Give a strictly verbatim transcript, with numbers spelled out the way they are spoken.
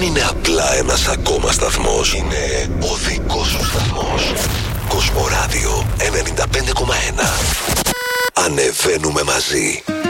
είναι απλά ένας ακόμα σταθμός. Είναι ο δικός σου σταθμός. Κοσμοράδιο ενενήντα πέντε κόμμα ένα. Ανεβαίνουμε μαζί.